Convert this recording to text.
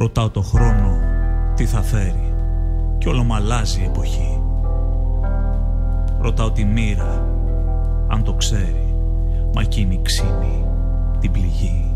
Ρωτάω το χρόνο τι θα φέρει κι όλο μ' αλλάζει η εποχή. Ρωτάω τη μοίρα αν το ξέρει, μα εκείνη ξύνει την πληγή.